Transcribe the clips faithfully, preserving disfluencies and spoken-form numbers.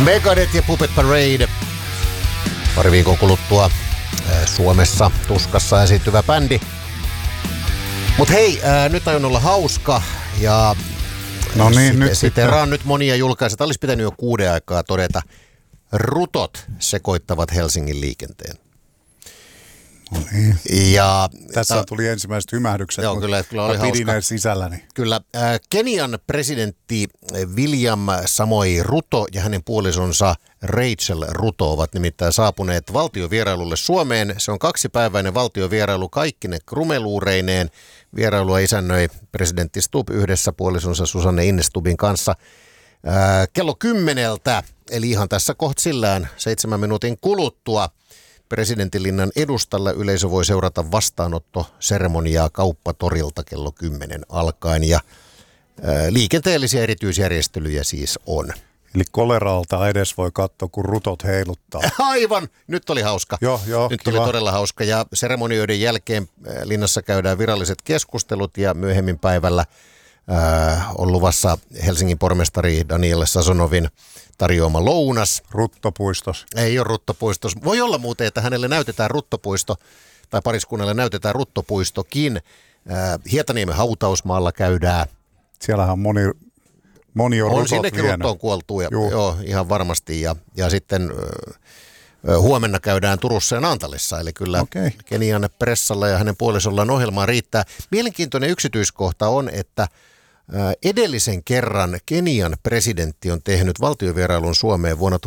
Megadeth ja Puppet Parade. Pari viikon kuluttua Suomessa tuskassa esiintyvä bändi. Mut hei, ää, nyt aion olla hauska ja no niin, sit, nyt siteraan nyt monia julkaisia. Tämä olisi pitänyt jo kuuden aikaa todeta. Rutot sekoittavat Helsingin liikenteen. No niin. Ja tässä ta- tuli ensimmäiset hymähdykset, joo, mutta kyllä, kyllä oli pidin hauska. ne sisälläni. Kyllä. Äh, Kenian presidentti William Samoei Ruto ja hänen puolisonsa Rachel Ruto ovat nimittäin saapuneet valtiovierailulle Suomeen. Se on kaksipäiväinen valtiovierailu kaikkine krumeluureineen. Vierailua isännöi presidentti Stubb yhdessä puolisonsa Susanne Innestubin kanssa äh, kello kymmeneltä, eli ihan tässä kohta sillään seitsemän minuutin kuluttua. Presidentinlinnan edustalla yleisö voi seurata vastaanottoseremoniaa Kauppatorilta kello kymmenen alkaen ja ää, liikenteellisiä erityisjärjestelyjä siis on. Eli koleralta edes voi katsoa, kun rutot heiluttaa. Aivan! Nyt oli hauska. Joo, joo, Nyt kiva. oli todella hauska ja seremonioiden jälkeen ää, linnassa käydään viralliset keskustelut ja myöhemmin päivällä ää, on luvassa Helsingin pormestari Daniel Sazonovin tarjoama lounas. Ruttopuistos. Ei ole Ruttopuistos. Voi olla muuten, että hänelle näytetään Ruttopuisto, tai pariskunnalle näytetään Ruttopuistokin. Äh, Hietaniemen hautausmaalla käydään. Siellähän on moni, moni on, on rutot sinnekin vienyt. Ruttoon kuoltu, ja, joo, ihan varmasti. Ja, ja sitten äh, huomenna käydään Turussa ja Naantalissa, eli kyllä okay. Kenian pressalla ja hänen puolisollaan ohjelmaa riittää. Mielenkiintoinen yksityiskohta on, että edellisen kerran Kenian presidentti on tehnyt valtiovierailun Suomeen vuonna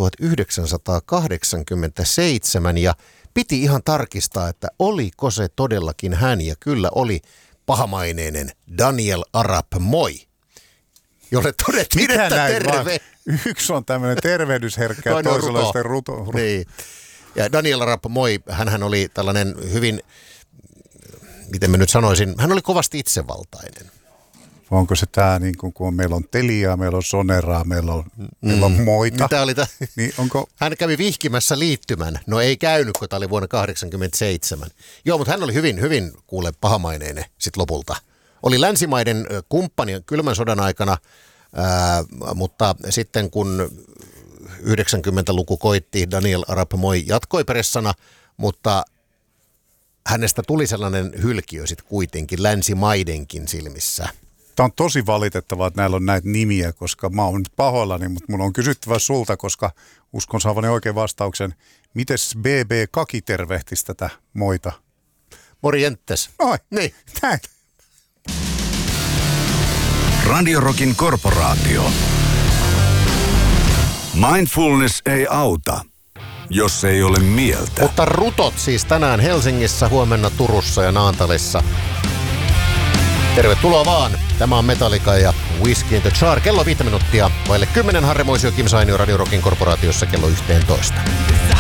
tuhatyhdeksänsataakahdeksankymmentäseitsemän ja piti ihan tarkistaa, että oliko se todellakin hän, ja kyllä oli pahamaineinen Daniel Arap Moi, jolle todettiin, mitä että terve. Vaan? Yksi on tämmöinen tervehdysherkkä ja toisella sitten ruto. ruto. Niin. Ja Daniel Arap Moi, hänhän oli tällainen hyvin, miten mä nyt sanoisin, hän oli kovasti itsevaltainen. Onko se tämä, niin kun, kun meillä on Teliaa, meillä on Soneraa, meillä on, mm. meillä on Moita. Mitä oli t- niin onko... Hän kävi vihkimässä liittymän. No ei käynyt, kun tämä oli vuonna kahdeksankymmentäseitsemän. Joo, mutta hän oli hyvin, hyvin kuule pahamaineinen sitten lopulta. Oli länsimaiden kumppani kylmän sodan aikana, ää, mutta sitten kun yhdeksänkymmentäluku koitti, Daniel Arap Moi jatkoi pressana, mutta hänestä tuli sellainen hylkiö sitten kuitenkin länsimaidenkin silmissä. Tämä on tosi valitettavaa, että näillä on näitä nimiä, koska mä oon nyt pahoillani, mutta mun on kysyttävä sulta, koska uskon saavani oikein vastauksen. Mites B B Kaki tervehtisi tätä Moita? Morjentes. Oi, niin. Näin. Radio Rockin korporaatio. Mindfulness ei auta, jos ei ole mieltä. Mutta rutot siis tänään Helsingissä, huomenna Turussa ja Naantalissa. Tervetuloa vaan. Tämä on Metallica ja Whiskey in the Jar. Kello viittä minuuttia vaille kymmenen. Harri Moisio, Kim Sainio Radio Rockin korporaatiossa kello yhteentoista.